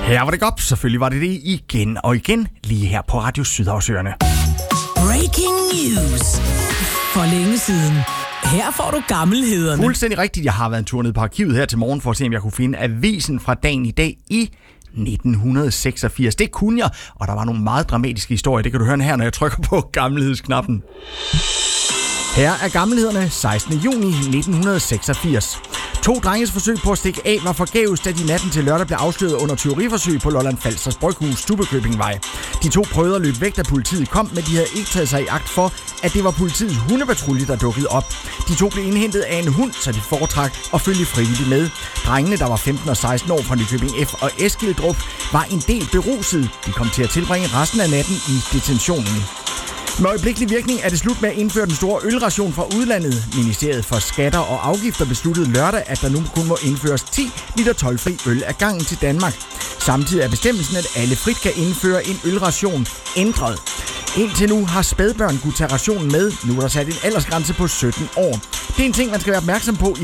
Her var det godt. Selvfølgelig var det igen og igen, lige her på Radio Sydhavsøerne. Breaking news. For længe siden. Her får du gammelhederne. Fuldstændig rigtigt. Jeg har været en tur ned på arkivet her til morgen for at se, om jeg kunne finde avisen fra dagen i dag i 1986. Det kunne jeg, og der var nogle meget dramatiske historier. Det kan du høre her, når jeg trykker på gammelhedsknappen. Her er gammelhederne 16. juni 1986. 2 drenges forsøg på at stikke af var forgæves, da de natten til lørdag blev afsløret under tyveriforsøg på Lolland Falsters Bryghus Stubbekøbingvej. De 2 prøvede at løbe væk, da politiet kom, men de havde ikke taget sig i agt for, at det var politiets hundepatrulje, der dukkede op. De 2 blev indhentet af en hund, så de foretrak at følge frivilligt med. Drengene, der var 15 og 16 år fra Nykøbing F og Eskildrup, var en del beruset. De kom til at tilbringe resten af natten i detentionen. Med øjeblikkelig virkning er det slut med at indføre den store ølration fra udlandet. Ministeriet for Skatter og Afgifter besluttede lørdag, at der nu kun må indføres 10 liter toldfri øl ad gangen til Danmark. Samtidig er bestemmelsen, at alle frit kan indføre en ølration, ændret. Indtil nu har spædbørn kunne tage rationen med. Nu er der sat en aldersgrænse på 17 år. Det er en ting, man skal være opmærksom på i